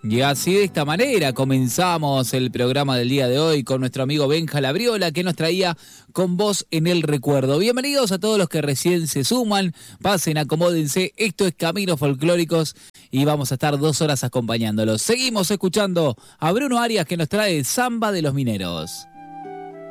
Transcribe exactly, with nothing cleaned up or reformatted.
Y así de esta manera comenzamos el programa del día de hoy con nuestro amigo Benja Labriola, que nos traía Con Vos en el Recuerdo. Bienvenidos a todos los que recién se suman, pasen, acomódense, esto es Caminos Folclóricos y vamos a estar dos horas acompañándolos. Seguimos escuchando a Bruno Arias que nos trae Samba de los Mineros.